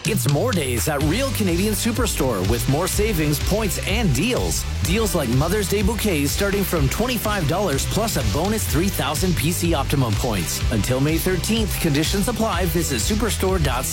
It's more days at Real Canadian Superstore with more savings, points, and deals. Deals like Mother's Day bouquets starting from $25 plus a bonus 3,000 PC Optimum points. Until May 13th, conditions apply. Visit superstore.ca.